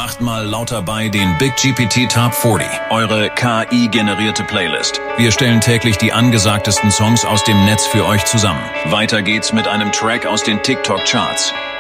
8-mal lauter bei den Big GPT Top 40, eure KI-generierte Playlist. Wir stellen täglich die angesagtesten Songs aus dem Netz für euch zusammen. Weiter geht's mit einem Track aus den TikTok-Charts.